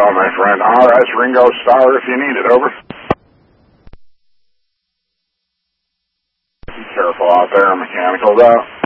well, my friend. All right, Ringo Starr if you need it. Over. Be careful out there, mechanicals out.